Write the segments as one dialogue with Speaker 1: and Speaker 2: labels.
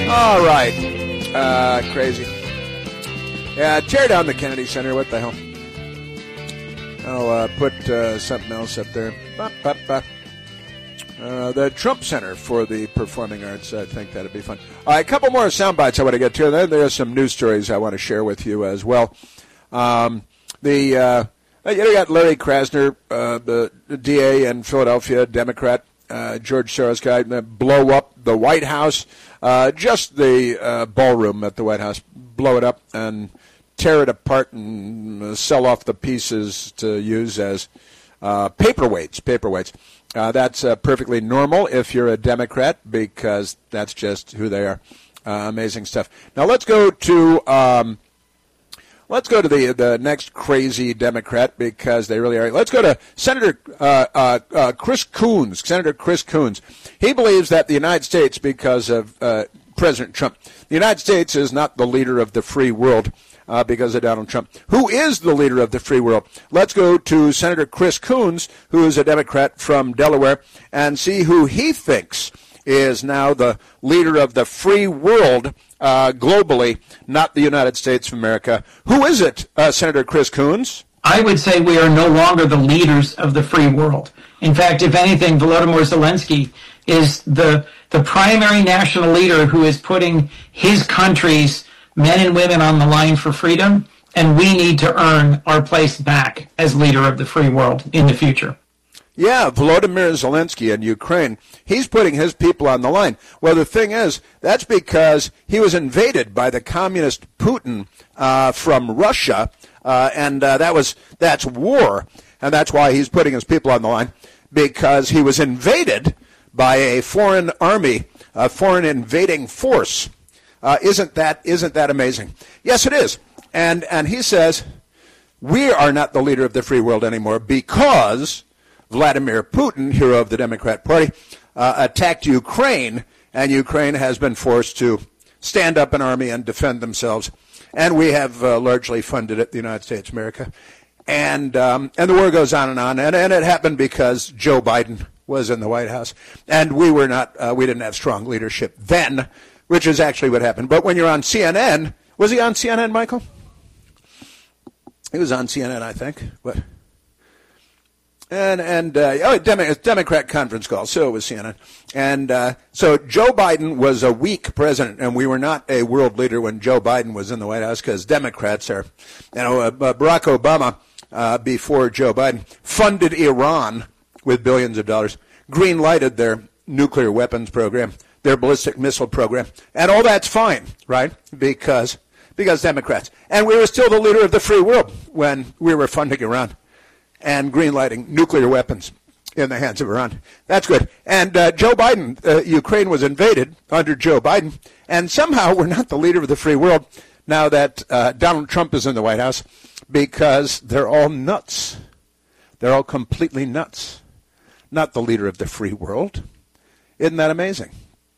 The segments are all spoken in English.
Speaker 1: All right. Crazy. Yeah, tear down the Kennedy Center. What the hell? I'll put something else up there. The Trump Center for the Performing Arts. I think that'd be fun. All right, a couple more sound bites I want to get to. Then there are some news stories I want to share with you as well. You got Larry Krasner, the DA in Philadelphia, Democrat, George Soros guy, blow up the White House, just the ballroom at the White House, blow it up and tear it apart and sell off the pieces to use as paperweights. That's perfectly normal if you're a Democrat, because that's just who they are. Amazing stuff. Now let's go to the next crazy Democrat, because they really are. Let's go to Senator Chris Coons. Senator Chris Coons. He believes that the United States, because of President Trump, the United States is not the leader of the free world. Because of Donald Trump. Who is the leader of the free world? Let's go to Senator Chris Coons, who is a Democrat from Delaware, and see who he thinks is now the leader of the free world globally, not the United States of America. Who is it, Senator Chris Coons?
Speaker 2: I would say we are no longer the leaders of the free world. In fact, if anything, Volodymyr Zelensky is the primary national leader who is putting his country's men and women on the line for freedom, and we need to earn our place back as leader of the free world in the future.
Speaker 1: Yeah, Volodymyr Zelensky in Ukraine, he's putting his people on the line. Well, the thing is, that's because he was invaded by the communist Putin from Russia, and that's war, and that's why he's putting his people on the line, because he was invaded by a foreign army, a foreign invading force. Isn't that amazing? Yes, it is. And he says, we are not the leader of the free world anymore because Vladimir Putin, hero of the Democrat Party, attacked Ukraine, and Ukraine has been forced to stand up an army and defend themselves. And we have largely funded it, the United States of America. And the war goes on. And it happened because Joe Biden was in the White House. And we didn't have strong leadership then, which is actually what happened. But when you're on CNN, was he on CNN, Michael? He was on CNN, I think. But Democrat conference call, so it was CNN. And so Joe Biden was a weak president, and we were not a world leader when Joe Biden was in the White House, because Democrats are, Barack Obama, before Joe Biden, funded Iran with billions of dollars, green-lighted their nuclear weapons program, their ballistic missile program, and all that's fine, right? Because Democrats. And we were still the leader of the free world when we were funding Iran and green-lighting nuclear weapons in the hands of Iran. That's good. And Joe Biden, Ukraine was invaded under Joe Biden, and somehow we're not the leader of the free world now that Donald Trump is in the White House, because they're all nuts. They're all completely nuts. Not the leader of the free world. Isn't that amazing?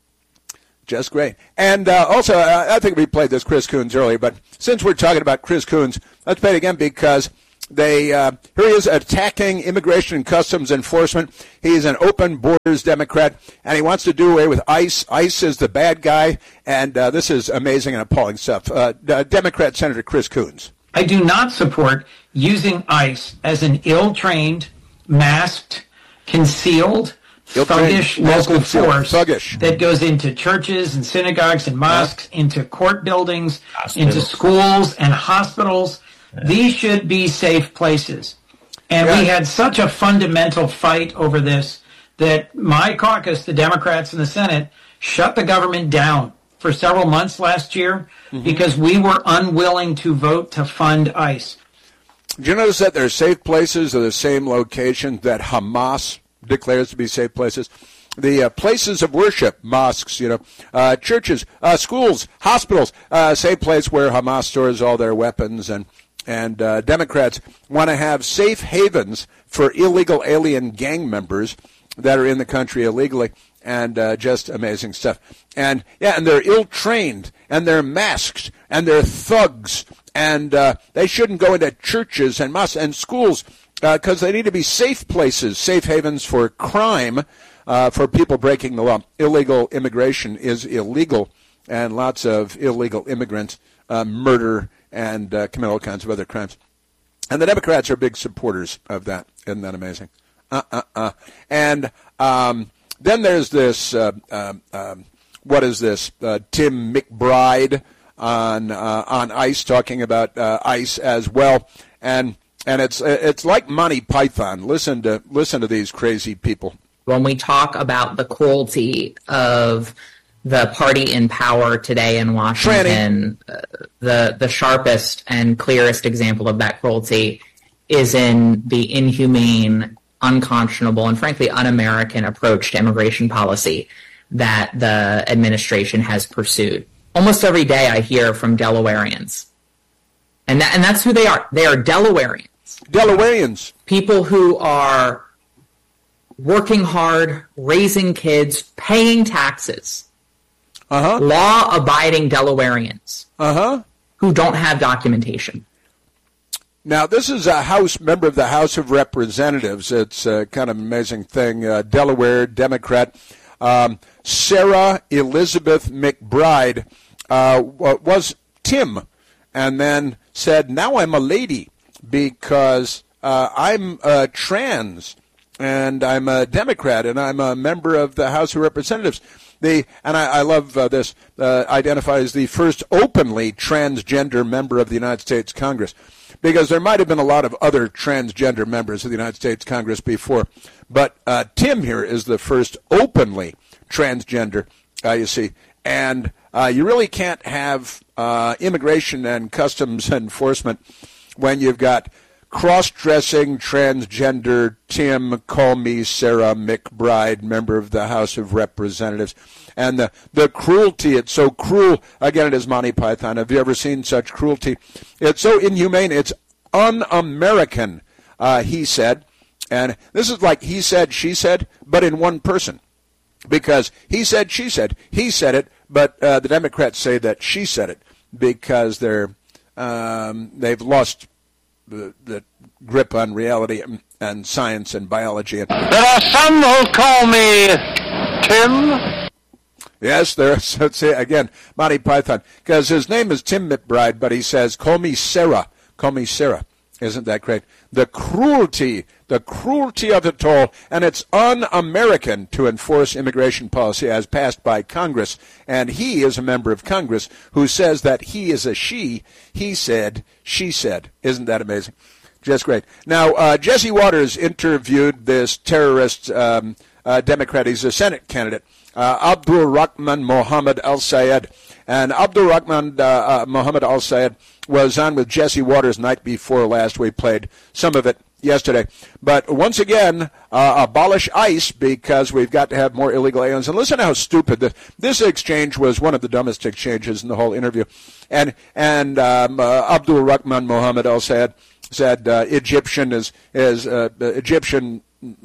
Speaker 1: Just great. And also, I think we played this Chris Coons earlier, but since we're talking about Chris Coons, let's play it again, because here he is attacking Immigration and Customs Enforcement. He's an open borders Democrat, and he wants to do away with ICE. ICE is the bad guy, and this is amazing and appalling stuff. Democrat Senator Chris Coons.
Speaker 2: I do not support using ICE as an ill-trained, masked, concealed, thuggish local force that goes into churches and synagogues and mosques, into court buildings, into schools and hospitals. These should be safe places. And we had such a fundamental fight over this that my caucus, the Democrats in the Senate, shut the government down for several months last year because we were unwilling to vote to fund ICE.
Speaker 1: Do you notice that their safe places are the same location that Hamas declares to be safe places? The places of worship, mosques, churches, schools, hospitals, same place where Hamas stores all their weapons, and Democrats want to have safe havens for illegal alien gang members that are in the country illegally, and just amazing stuff. And they're ill-trained, and they're masked, and they're thugs, and they shouldn't go into churches and mosques and schools, because they need to be safe places, safe havens for crime, for people breaking the law. Illegal immigration is illegal and lots of illegal immigrants murder and commit all kinds of other crimes. And the Democrats are big supporters of that. Isn't that amazing? And then there's this, what is this, Tim McBride on ICE, talking about ICE as well. And it's like Monty Python. Listen to these crazy people.
Speaker 3: When we talk about the cruelty of the party in power today in Washington, the sharpest and clearest example of that cruelty is in the inhumane, unconscionable, and frankly un-American approach to immigration policy that the administration has pursued. Almost every day I hear from Delawareans. And that's who they are. They are Delawareans.
Speaker 1: Delawareans.
Speaker 3: People who are working hard, raising kids, paying taxes. Law-abiding Delawareans. Who don't have documentation.
Speaker 1: Now, this is a member of the House of Representatives. It's a kind of amazing thing. Delaware Democrat Sarah Elizabeth McBride was Tim, and then said, now I'm a lady because I'm trans, and I'm a Democrat, and I'm a member of the House of Representatives. I love this, identifies the first openly transgender member of the United States Congress, because there might have been a lot of other transgender members of the United States Congress before, but Tim here is the first openly transgender, you see, and you really can't have immigration and customs enforcement when you've got cross-dressing transgender Tim, call me Sarah McBride, member of the House of Representatives. And the cruelty, it's so cruel. Again, it is Monty Python. Have you ever seen such cruelty? It's so inhumane. It's un-American, he said. And this is like he said, she said, but in one person. Because he said, she said, he said it, but the Democrats say that she said it because they've lost the grip on reality and science and biology.
Speaker 4: There are some who call me Tim.
Speaker 1: Yes, let's say again, Monty Python, because his name is Tim McBride, but he says, call me Sarah. Call me Sarah. Isn't that great? The cruelty of it all, and it's un-American to enforce immigration policy as passed by Congress, and he is a member of Congress who says that he is a she, he said, she said. Isn't that amazing? Just great. Now, Jesse Waters interviewed this terrorist Democrat. He's a Senate candidate, Abdul Rahman Mohammed Al-Sayed. And Abdul Rahman Mohammed Al-Sayed was on with Jesse Waters night before last. We played some of it yesterday. But once again, abolish ICE because we've got to have more illegal aliens. And listen how stupid this exchange was. One of the dumbest exchanges in the whole interview. And Abdul Rahman Mohammed Al-Sayed said Egyptian Egyptian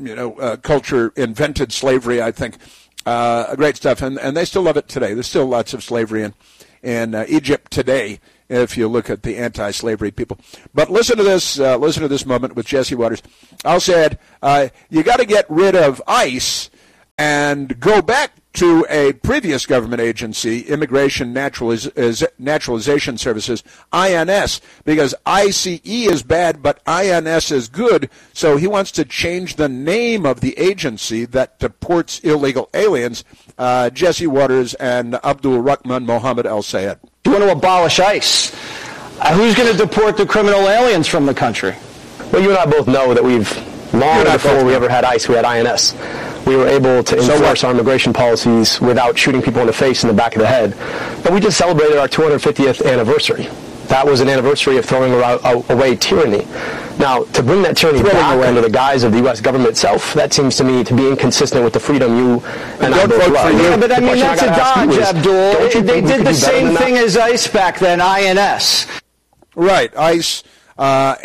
Speaker 1: culture invented slavery, I think. Great stuff, and they still love it today. There's still lots of slavery in Egypt today, if you look at the anti-slavery people. But listen to this moment with Jesse Waters. Al said, you got to get rid of ICE and go back to a previous government agency, Immigration Naturalization Services, INS, because ICE is bad, but INS is good. So he wants to change the name of the agency that deports illegal aliens, Jesse Waters and Abdul Rahman Mohammed Al-Sayed.
Speaker 5: You want to abolish ICE. Who's going to deport the criminal aliens from the country?
Speaker 6: Well, you and I both know that long before we ever had ICE, we had INS. We were able to enforce our immigration policies without shooting people in the face and the back of the head. But we just celebrated our 250th anniversary. That was an anniversary of throwing away tyranny. Now, to bring that tyranny back under the guise of the U.S. government itself, that seems to me to be inconsistent with the freedom you and I both love.
Speaker 5: Yeah, but I mean, that's a dodge, Abdul. They did the same thing as ICE back then, INS.
Speaker 1: Right, ICE. We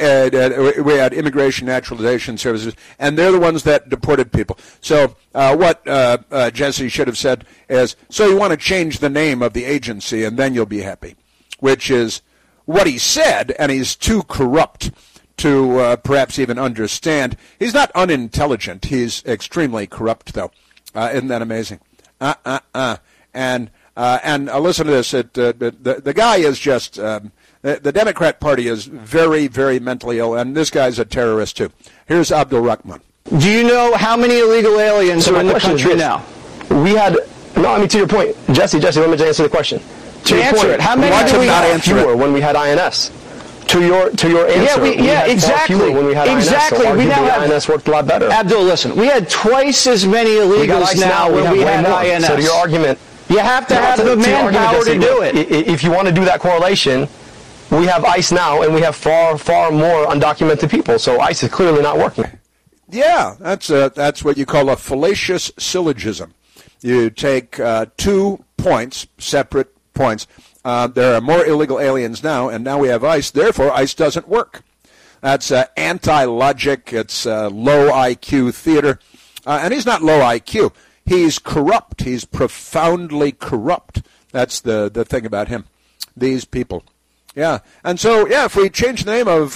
Speaker 1: had Immigration Naturalization Services, and they're the ones that deported people. So what Jesse should have said is, so you want to change the name of the agency, and then you'll be happy, which is what he said, and he's too corrupt to perhaps even understand. He's not unintelligent. He's extremely corrupt, though. Isn't that amazing? And And listen to this. The guy is just, the Democrat Party is very, very mentally ill, and this guy's a terrorist, too. Here's Abdul Rahman.
Speaker 5: Do you know how many illegal aliens are in the country now?
Speaker 6: To your point, Jesse, let me just answer the question.
Speaker 5: To answer it, how many
Speaker 6: do we have fewer when we had INS? To your answer, we had
Speaker 5: exactly.
Speaker 6: Fewer when we had
Speaker 5: exactly.
Speaker 6: INS, so
Speaker 5: we now have
Speaker 6: INS worked a lot better.
Speaker 5: Abdul, listen, we had twice as many illegals now when we had INS.
Speaker 6: So to your argument,
Speaker 5: you have to have the manpower to do it.
Speaker 6: If you want to do that correlation, we have ICE now, and we have far, far more undocumented people. So ICE is clearly not working.
Speaker 1: Yeah, that's what you call a fallacious syllogism. You take 2 points, separate points. There are more illegal aliens now, and now we have ICE. Therefore, ICE doesn't work. That's anti-logic. It's low IQ theater. And he's not low IQ. He's corrupt. He's profoundly corrupt. That's the thing about him. These people. Yeah. And so, if we change the name of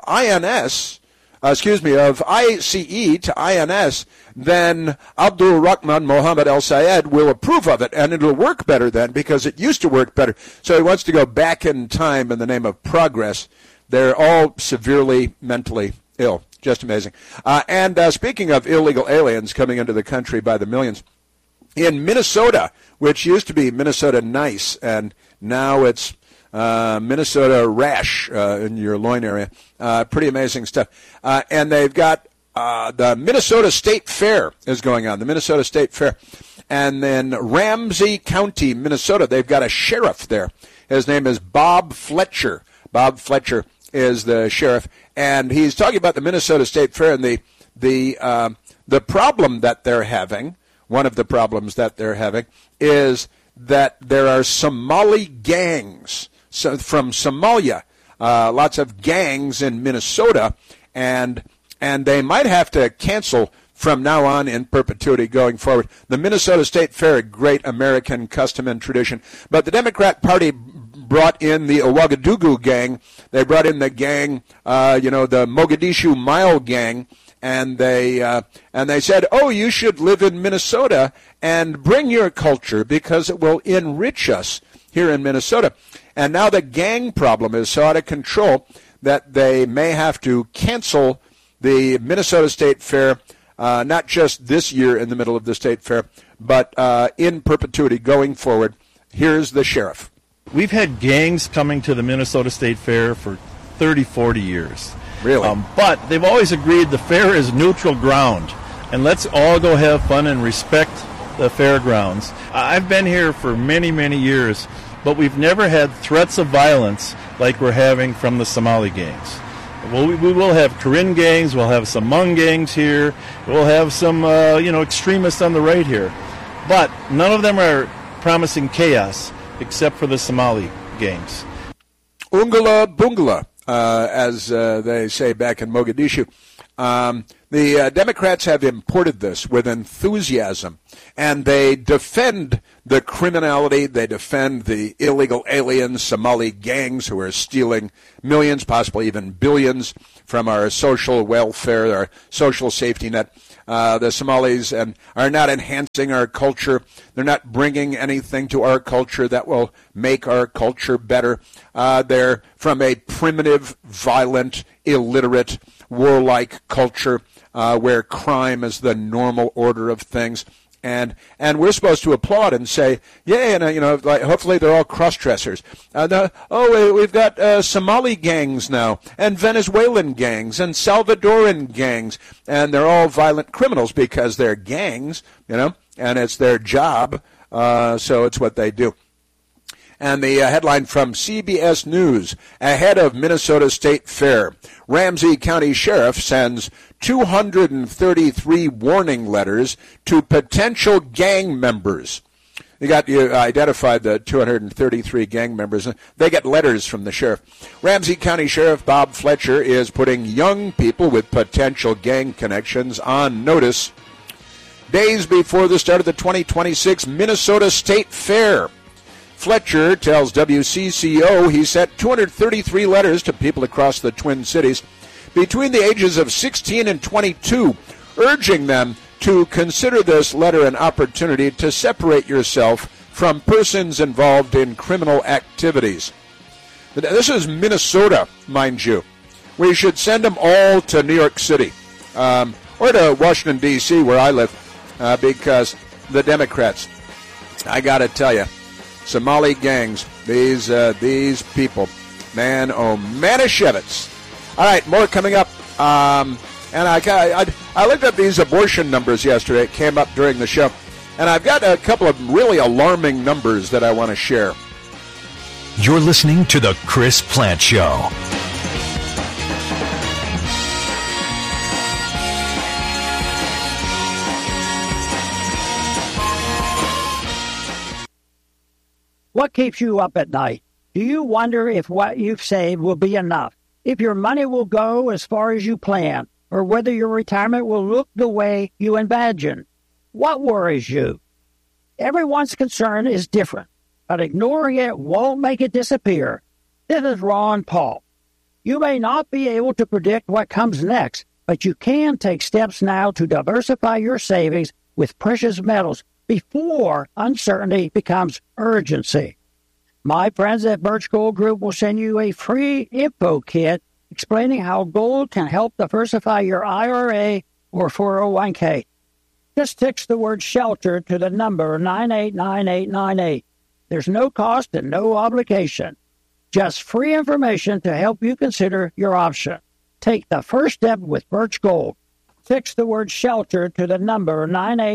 Speaker 1: of ICE to INS, then Abdul Rahman Mohammed El Sayed will approve of it, and it'll work better then because it used to work better. So he wants to go back in time in the name of progress. They're all severely mentally ill. Just amazing. And speaking of illegal aliens coming into the country by the millions, in Minnesota, which used to be Minnesota Nice, and now it's Minnesota Rash in your loin area. Pretty amazing stuff. And they've got the Minnesota State Fair is going on, the Minnesota State Fair. And then Ramsey County, Minnesota, they've got a sheriff there. His name is Bob Fletcher. Bob Fletcher is the sheriff. And he's talking about the Minnesota State Fair and the problem that they're having. One of the problems that they're having is that there are Somali gangs from Somalia, lots of gangs in Minnesota, and they might have to cancel from now on in perpetuity going forward. The Minnesota State Fair, a great American custom and tradition, but the Democrat Party brought in the Ouagadougou gang. They brought in the gang, the Mogadishu Mile gang, and they said, "Oh, you should live in Minnesota and bring your culture because it will enrich us here in Minnesota." And now the gang problem is so out of control that they may have to cancel the Minnesota State Fair, not just this year in the middle of the State Fair, but in perpetuity going forward. Here's the sheriff.
Speaker 7: We've had gangs coming to the Minnesota State Fair for 30, 40 years.
Speaker 1: Really?
Speaker 7: But they've always agreed the fair is neutral ground, and let's all go have fun and respect the fairgrounds. I've been here for many, many years, but we've never had threats of violence like we're having from the Somali gangs. Well, we will have Karen gangs, we'll have some Hmong gangs here, we'll have some, extremists on the right here. But none of them are promising chaos except for the Somali gangs.
Speaker 1: Ungala Bungala, as they say back in Mogadishu. The Democrats have imported this with enthusiasm, and they defend the criminality, they defend the illegal aliens, Somali gangs who are stealing millions, possibly even billions from our social welfare, our social safety net. The Somalis are not enhancing our culture. They're not bringing anything to our culture that will make our culture better. They're from a primitive, violent, illiterate, warlike culture where crime is the normal order of things. And we're supposed to applaud and say, yeah, and hopefully they're all cross-dressers. We've got Somali gangs now, and Venezuelan gangs, and Salvadoran gangs, and they're all violent criminals because they're gangs, and it's their job, so it's what they do. And the headline from CBS News, ahead of Minnesota State Fair, Ramsey County Sheriff sends 233 warning letters to potential gang members. You identified the 233 gang members. They get letters from the sheriff. Ramsey County Sheriff Bob Fletcher is putting young people with potential gang connections on notice days before the start of the 2026 Minnesota State Fair. Fletcher tells WCCO he sent 233 letters to people across the Twin Cities between the ages of 16 and 22, urging them to consider this letter an opportunity to separate yourself from persons involved in criminal activities. This is Minnesota, mind you. We should send them all to New York City or to Washington, D.C., where I live, because the Democrats, I got to tell you, Somali gangs, these people, man, oh, Manischewitz. All right, more coming up. And I looked up these abortion numbers yesterday. It came up during the show. And I've got a couple of really alarming numbers that I want to share.
Speaker 8: You're listening to The Chris Plante Show.
Speaker 9: What keeps you up at night? Do you wonder if what you've saved will be enough? If your money will go as far as you plan? Or whether your retirement will look the way you imagine? What worries you? Everyone's concern is different, but ignoring it won't make it disappear. This is Ron Paul. You may not be able to predict what comes next, but you can take steps now to diversify your savings with precious metals before uncertainty becomes urgency. My friends at Birch Gold Group will send you a free info kit explaining how gold can help diversify your IRA or 401k. Just text the word SHELTER to the number 989898. There's no cost and no obligation. Just free information to help you consider your option. Take the first step with Birch Gold. Text the word SHELTER to the number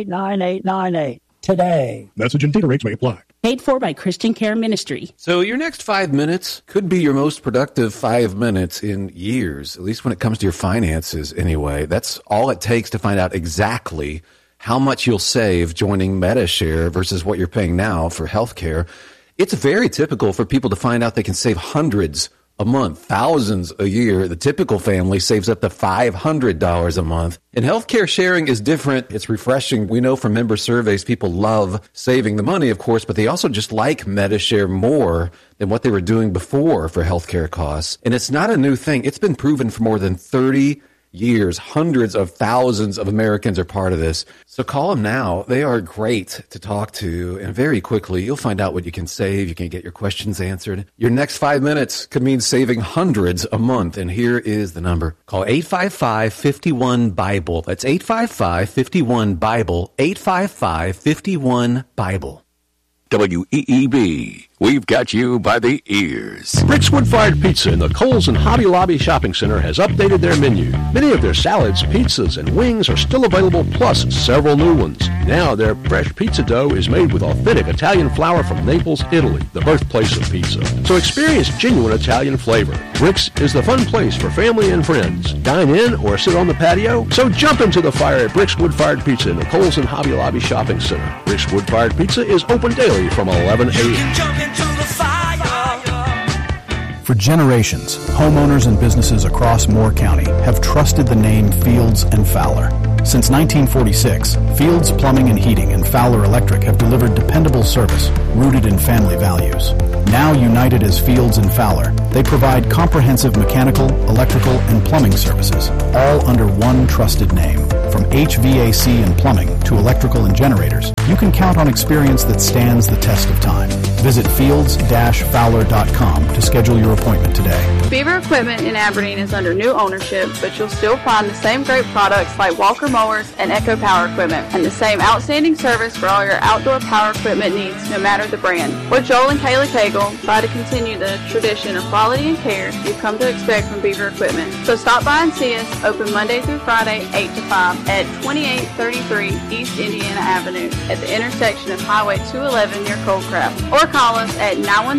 Speaker 9: 989898 today.
Speaker 10: Message and data rates may apply.
Speaker 11: Paid for by Christian Care Ministry.
Speaker 12: So your next 5 minutes could be your most productive 5 minutes in years, at least when it comes to your finances anyway. That's all it takes to find out exactly how much you'll save joining Medi-Share versus what you're paying now for health care. It's very typical for people to find out they can save hundreds a month, thousands a year. The typical family saves up to $500 a month. And healthcare sharing is different. It's refreshing. We know from member surveys, people love saving the money, of course, but they also just like Medi-Share more than what they were doing before for healthcare costs. And it's not a new thing. It's been proven for more than 30 years. Hundreds of thousands of Americans are part of this. So call them now. They are great to talk to. And very quickly, you'll find out what you can save. You can get your questions answered. Your next 5 minutes could mean saving hundreds a month. And here is the number. Call 855-51-BIBLE. That's 855-51-BIBLE. 855-51-BIBLE.
Speaker 13: WEEB. We've got you by the ears.
Speaker 10: Rick's Wood-Fired Pizza in the Kohl's and Hobby Lobby Shopping Center has updated their menu. Many of their salads, pizzas, and wings are still available, plus several new ones. Now their fresh pizza dough is made with authentic Italian flour from Naples, Italy, the birthplace of pizza. So experience genuine Italian flavor. Rick's is the fun place for family and friends. Dine in or sit on the patio? So jump into the fire at Rick's Wood-Fired Pizza in the Kohl's and Hobby Lobby Shopping Center. Rick's Wood-Fired Pizza is open daily from 11 a.m.
Speaker 14: For generations, homeowners and businesses across Moore County have trusted the name Fields and Fowler. Since 1946, Fields Plumbing and Heating and Fowler Electric have delivered dependable service rooted in family values. Now united as Fields and Fowler, they provide comprehensive mechanical, electrical, and plumbing services, all under one trusted name. From HVAC and plumbing to electrical and generators, you can count on experience that stands the test of time. Visit fields-fowler.com to schedule your appointment today.
Speaker 15: Beaver Equipment in Aberdeen is under new ownership, but you'll still find the same great products like Walker Mowers and Echo Power Equipment, and the same outstanding service for all your outdoor power equipment needs, no matter the brand. We're Joel and Kaylee Cagle, try to continue the tradition of quality and care you've come to expect from Beaver Equipment. So stop by and see us, open Monday through Friday, 8 to 5, at 2833 East Indiana Avenue, at the intersection of Highway 211 near Coldcraft, or call us at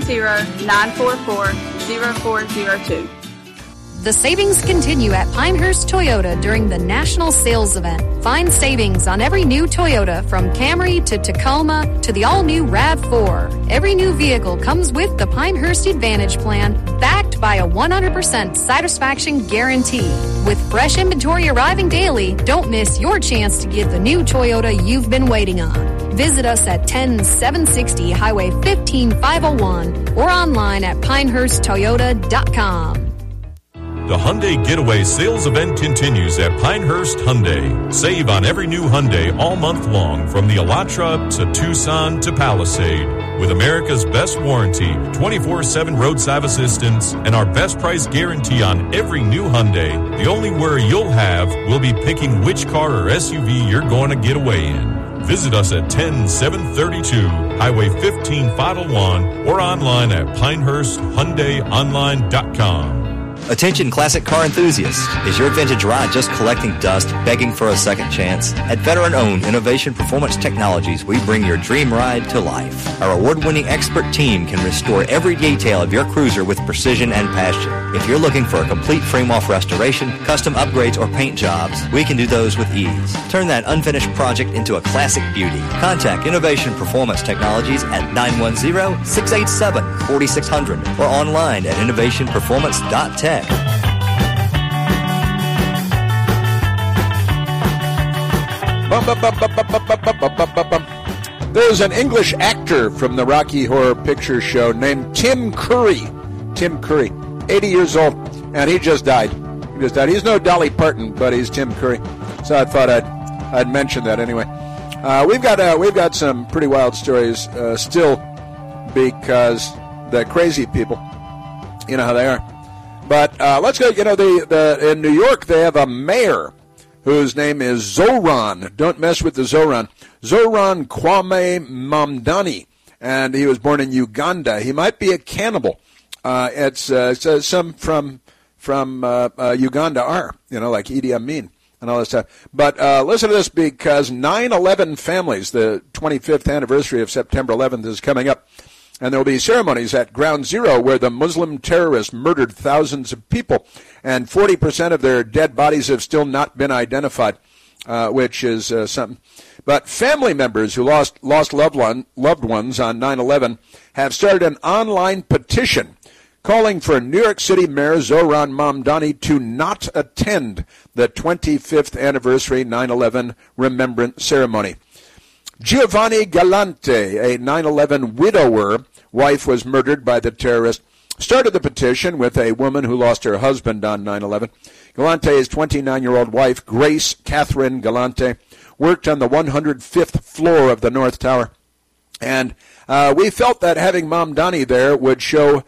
Speaker 15: 910-944-0402.
Speaker 16: The savings continue at Pinehurst Toyota during the National Sales Event. Find savings on every new Toyota, from Camry to Tacoma to the all-new RAV4. Every new vehicle comes with the Pinehurst Advantage Plan, backed by a 100% satisfaction guarantee. With fresh inventory arriving daily, don't miss your chance to get the new Toyota you've been waiting on. Visit us at 10760 Highway 15501 or online at pinehursttoyota.com.
Speaker 17: The Hyundai Getaway sales event continues at Pinehurst Hyundai. Save on every new Hyundai all month long, from the Elantra to Tucson to Palisade. With America's best warranty, 24/7 roadside assistance, and our best price guarantee on every new Hyundai, the only worry you'll have will be picking which car or SUV you're going to get away in. Visit us at 10732 Highway 15 501 or online at PinehurstHyundaiOnline.com.
Speaker 18: Attention classic car enthusiasts. Is your vintage ride just collecting dust, begging for a second chance? At veteran-owned Innovation Performance Technologies, we bring your dream ride to life. Our award-winning expert team can restore every detail of your cruiser with precision and passion. If you're looking for a complete frame-off restoration, custom upgrades, or paint jobs, we can do those with ease. Turn that unfinished project into a classic beauty. Contact Innovation Performance Technologies at 910-687-4600 or online at innovationperformance.tech.
Speaker 1: There's an English actor from the Rocky Horror Picture Show named Tim Curry. Tim Curry, 80 years old, and he just died. He's no Dolly Parton, but he's Tim Curry. So I thought I'd mention that anyway. We've got some pretty wild stories still, because the crazy people, you know how they are. But let's go. You know, in New York they have a mayor whose name is Zohran. Don't mess with the Zohran. Zohran Kwame Mamdani, and he was born in Uganda. He might be a cannibal. It's some from Uganda are, like Idi Amin and all this stuff. But listen to this, because 9/11 families, the 25th anniversary of September 11th is coming up. And there will be ceremonies at Ground Zero where the Muslim terrorists murdered thousands of people, and 40% of their dead bodies have still not been identified, which is something. But family members who lost loved ones on 9/11 have started an online petition calling for New York City Mayor Zohran Mamdani to not attend the 25th anniversary 9/11 remembrance ceremony. Giovanni Galante, a 9/11 widower, wife was murdered by the terrorist, started the petition with a woman who lost her husband on 9/11. Galante's 29-year-old wife, Grace Catherine Galante, worked on the 105th floor of the North Tower. And we felt that having Mamdani there would show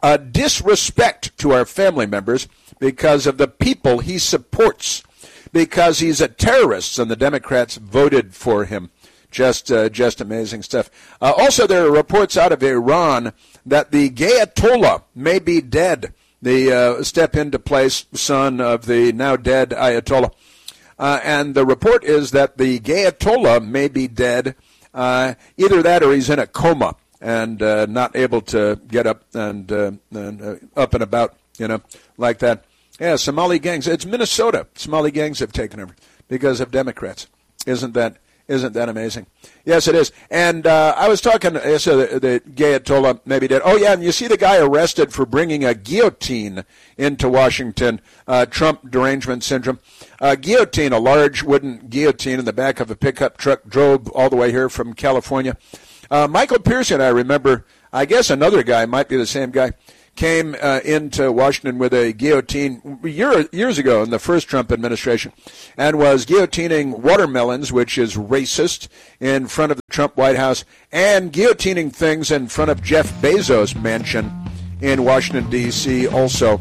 Speaker 1: disrespect to our family members because of the people he supports, because he's a terrorist and the Democrats voted for him. Just amazing stuff. Also, there are reports out of Iran that the Ayatollah may be dead. The step into place son of the now dead Ayatollah. And the report is that the Ayatollah may be dead. Either that or he's in a coma and not able to get up and up and about, like that. Yeah, Somali gangs. It's Minnesota. Somali gangs have taken over because of Democrats. Isn't that amazing? Yes, it is. And I was talking, so the Ayatollah maybe did. Oh, yeah, and you see the guy arrested for bringing a guillotine into Washington, Trump derangement syndrome. Guillotine, a large wooden guillotine in the back of a pickup truck, drove all the way here from California. Michael Pearson, I remember, I guess another guy, might be the same guy, came into Washington with a guillotine years ago in the first Trump administration and was guillotining watermelons, which is racist, in front of the Trump White House, and guillotining things in front of Jeff Bezos' mansion in Washington, D.C. also.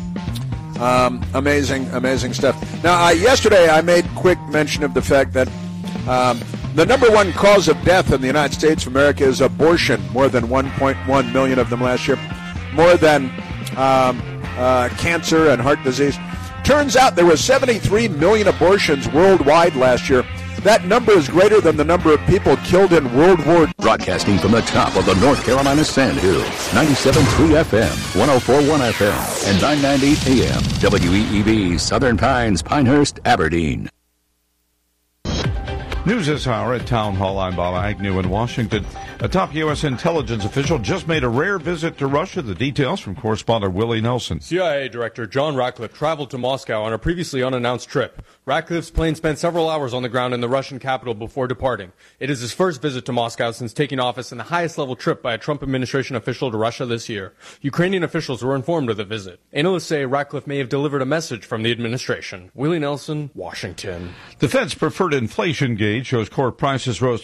Speaker 1: Amazing stuff. Now, yesterday I made quick mention of the fact that the number one cause of death in the United States of America is abortion, more than 1.1 million of them last year. More than cancer and heart disease. Turns out there were 73 million abortions worldwide last year. That number is greater than the number of people killed in World War II.
Speaker 8: Broadcasting from the top of the North Carolina Sand Hills, 97.3 FM, 104.1 FM, and 990 AM, WEEB, Southern Pines, Pinehurst, Aberdeen.
Speaker 19: News this hour at Town Hall. I'm Bob Agnew in Washington. A top U.S. intelligence official just made a rare visit to Russia. The details from correspondent Willie Nelson.
Speaker 20: CIA Director John Ratcliffe traveled to Moscow on a previously unannounced trip. Ratcliffe's plane spent several hours on the ground in the Russian capital before departing. It is his first visit to Moscow since taking office and the highest-level trip by a Trump administration official to Russia this year. Ukrainian officials were informed of the visit. Analysts say Ratcliffe may have delivered a message from the administration. Willie Nelson, Washington.
Speaker 19: The Fed's preferred inflation gauge shows core prices rose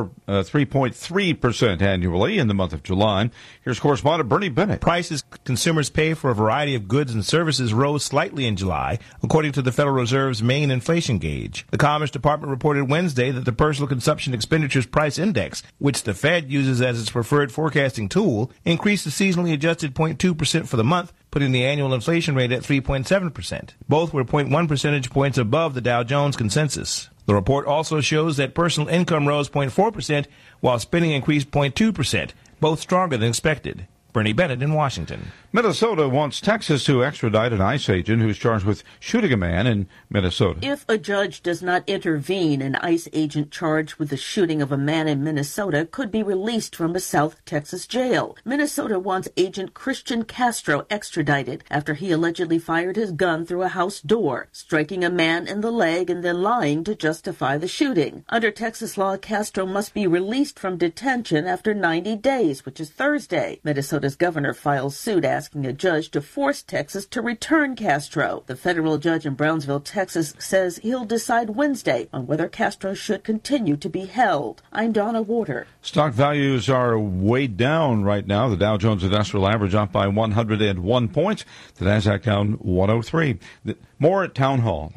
Speaker 19: 3.3% annually in the month of July. Here's correspondent Bernie Bennett.
Speaker 21: Prices consumers pay for a variety of goods and services rose slightly in July, according to the Federal Reserve's main inflation gauge. The Commerce Department reported Wednesday that the Personal Consumption Expenditures Price Index, which the Fed uses as its preferred forecasting tool, increased a seasonally adjusted 0.2% for the month, putting the annual inflation rate at 3.7%. Both were 0.1 percentage points above the Dow Jones consensus. The report also shows that personal income rose 0.4%, while spending increased 0.2%, both stronger than expected. Bernie Bennett in Washington.
Speaker 19: Minnesota wants Texas to extradite an ICE agent who's charged with shooting a man in Minnesota.
Speaker 22: If a judge does not intervene, an ICE agent charged with the shooting of a man in Minnesota could be released from a South Texas jail. Minnesota wants Agent Christian Castro extradited after he allegedly fired his gun through a house door, striking a man in the leg and then lying to justify the shooting. Under Texas law, Castro must be released from detention after 90 days, which is Thursday. Minnesota's governor files suit asking a judge to force Texas to return Castro. The federal judge in Brownsville, Texas, says he'll decide Wednesday on whether Castro should continue to be held. I'm Donna Warder.
Speaker 19: Stock values are way down right now. The Dow Jones Industrial Average up by 101 points. The Nasdaq down 103. More at Town Hall.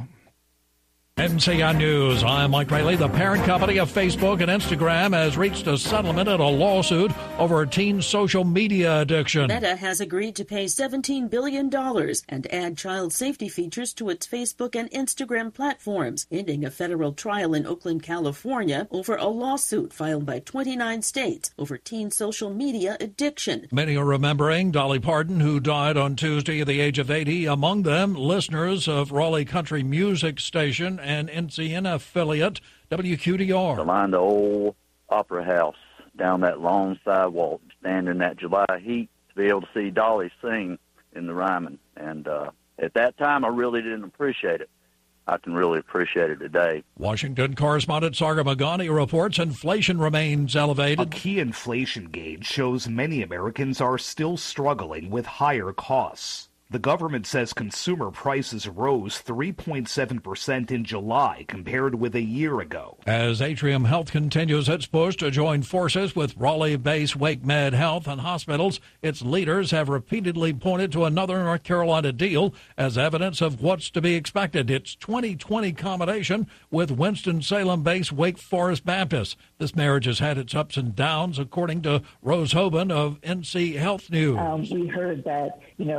Speaker 23: NCN News, I'm Mike Rayleigh. The parent company of Facebook and Instagram has reached a settlement in a lawsuit over teen social media addiction.
Speaker 22: Meta has agreed to pay $17 billion and add child safety features to its Facebook and Instagram platforms, ending a federal trial in Oakland, California over a lawsuit filed by 29 states over teen social media addiction.
Speaker 23: Many are remembering Dolly Parton, who died on Tuesday at the age of 80. Among them, listeners of Raleigh Country Music Station and NCN affiliate WQDR.
Speaker 24: To line the old Opera House down that long sidewalk, stand in that July heat to be able to see Dolly sing in the Ryman. And at that time, I really didn't appreciate it. I can really appreciate it today.
Speaker 23: Washington correspondent Sarga Magani reports inflation remains elevated.
Speaker 25: A key inflation gauge shows many Americans are still struggling with higher costs. The government says consumer prices rose 3.7% in July compared with a year ago.
Speaker 23: As Atrium Health continues its push to join forces with Raleigh-based WakeMed Health and hospitals, its leaders have repeatedly pointed to another North Carolina deal as evidence of what's to be expected. Its 2020 combination with Winston-Salem-based Wake Forest Baptist. This marriage has had its ups and downs, according to Rose Hoban of NC Health News.
Speaker 26: We heard that,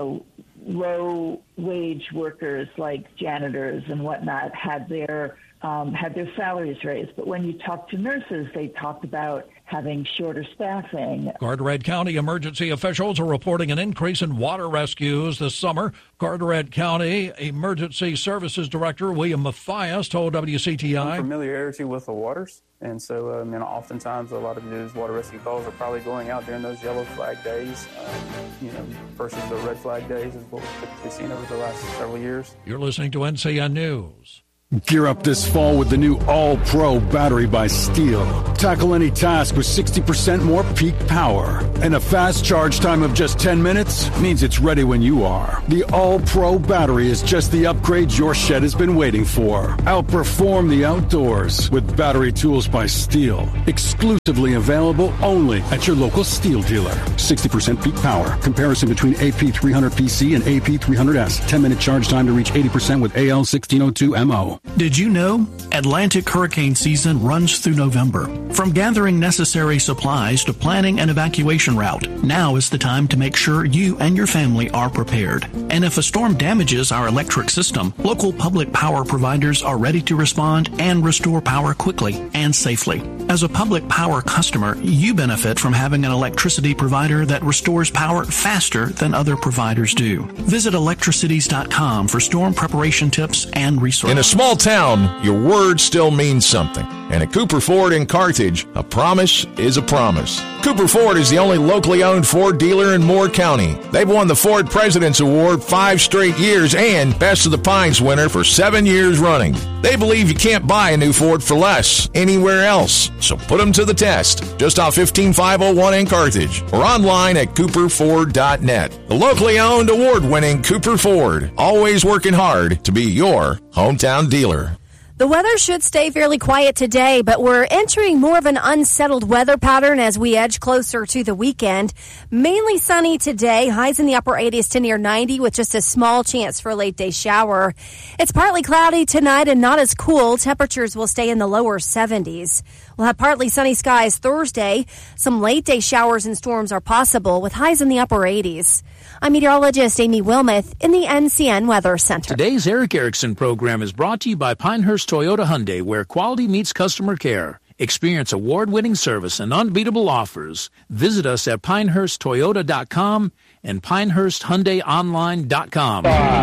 Speaker 26: low-wage workers like janitors and whatnot had their salaries raised. But when you talk to nurses, they talked about having shorter staffing.
Speaker 23: Carteret County emergency officials are reporting an increase in water rescues this summer. Carteret County Emergency Services Director William Mathias told WCTI.
Speaker 27: Familiarity with the waters. And so, oftentimes a lot of those water rescue calls are probably going out during those yellow flag days, versus the red flag days is what we've typically seen over the last several years.
Speaker 23: You're listening to NCN News.
Speaker 28: Gear up this fall with the new All-Pro battery by Steel. Tackle any task with 60% more peak power. And a fast charge time of just 10 minutes means it's ready when you are. The All-Pro battery is just the upgrade your shed has been waiting for. Outperform the outdoors with battery tools by Steel. Exclusively available only at your local Steel dealer. 60% peak power. Comparison between AP300PC and AP300S. 10-minute charge time to reach 80% with AL1602MO.
Speaker 29: Did you know Atlantic hurricane season runs through November? From gathering necessary supplies to planning an evacuation route, now is the time to make sure you and your family are prepared. And if a storm damages our electric system, local public power providers are ready to respond and restore power quickly and safely. As a public power customer, you benefit from having an electricity provider that restores power faster than other providers do. Visit electricities.com for storm preparation tips and resources.
Speaker 2: In a small town, your word still means something. And at Cooper Ford in Carthage, a promise is a promise. Cooper Ford is the only locally owned Ford dealer in Moore County. They've won the Ford President's Award 5 straight years and Best of the Pines winner for 7 years running. They believe you can't buy a new Ford for less anywhere else. So put them to the test. Just off 15501 in Carthage or online at cooperford.net. The locally owned, award-winning Cooper Ford. Always working hard to be your hometown dealer.
Speaker 3: The weather should stay fairly quiet today, but we're entering more of an unsettled weather pattern as we edge closer to the weekend. Mainly sunny today, highs in the upper 80s to near 90 with just a small chance for a late day shower. It's partly cloudy tonight and not as cool. Temperatures will stay in the lower 70s. We'll have partly sunny skies Thursday. Some late day showers and storms are possible with highs in the upper 80s. I'm meteorologist Amy Wilmoth in the NCN Weather Center.
Speaker 4: Today's Eric Erickson program is brought to you by Pinehurst Toyota Hyundai, where quality meets customer care. Experience award-winning service and unbeatable offers. Visit us at pinehursttoyota.com and pinehursthyundaiponline.com.